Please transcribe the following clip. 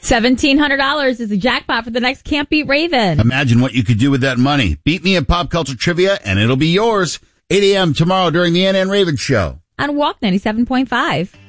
$1,700 is the jackpot for the next Can't Beat Raven. Imagine what you could do with that money. Beat me at Pop Culture Trivia, and it'll be yours. 8 a.m. tomorrow during the NN Raven Show. On Walk 97.5.